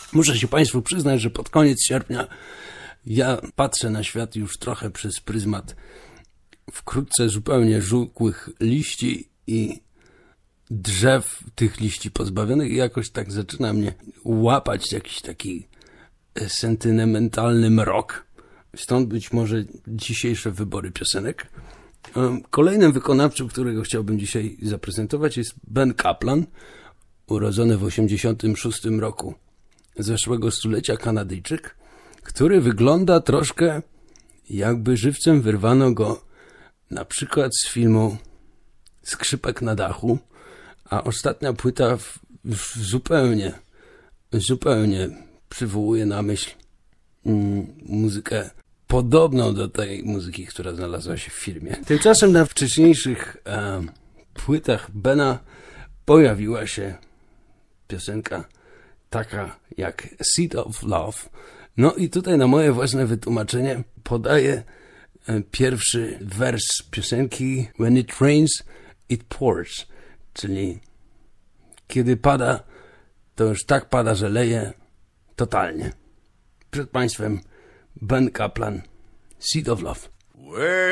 Muszę się Państwu przyznać, że pod koniec sierpnia ja patrzę na świat już trochę przez pryzmat wkrótce zupełnie żółkłych liści i drzew tych liści pozbawionych i jakoś tak zaczyna mnie łapać jakiś taki sentymentalny mrok. Stąd być może dzisiejsze wybory piosenek. Kolejnym wykonawcą, którego chciałbym dzisiaj zaprezentować, jest Ben Kaplan, urodzony w 1986 roku zeszłego stulecia Kanadyjczyk, który wygląda troszkę jakby żywcem wyrwano go na przykład z filmu Skrzypek na dachu, a ostatnia płyta zupełnie przywołuje na myśl muzykę podobną do tej muzyki, która znalazła się w filmie. Tymczasem na wcześniejszych płytach Bena pojawiła się piosenka taka jak Seed of Love. No i tutaj na moje własne wytłumaczenie podaję pierwszy wers piosenki When it rains, it pours, czyli kiedy pada, to już tak pada, że leje totalnie. Przed Państwem Ben Kaplan, Seed of Love.